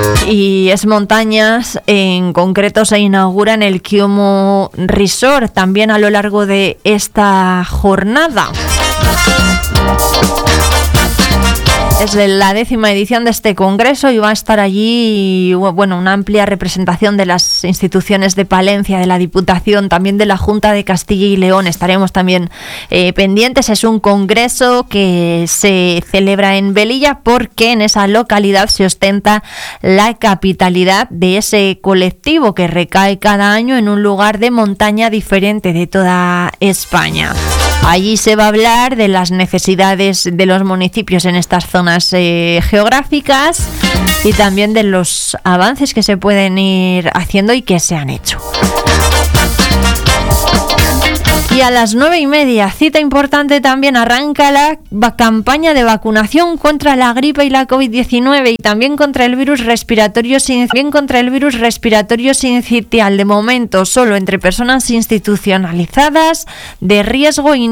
y es montañas. En concreto se inaugura en el Kiomo Resort también a lo largo de esta jornada. Es la 10ª edición de este congreso y va a estar allí, bueno, una amplia representación de las instituciones de Palencia, de la Diputación, también de la Junta de Castilla y León. Estaremos también pendientes. Es un congreso que se celebra en Velilla porque en esa localidad se ostenta la capitalidad de ese colectivo que recae cada año en un lugar de montaña diferente de toda España. Allí se va a hablar de las necesidades de los municipios en estas zonas geográficas y también de los avances que se pueden ir haciendo y que se han hecho. Y a las 9:30, cita importante también, arranca la campaña de vacunación contra la gripe y la COVID-19 y también contra el virus respiratorio sincitial. De momento, solo entre personas institucionalizadas de riesgo y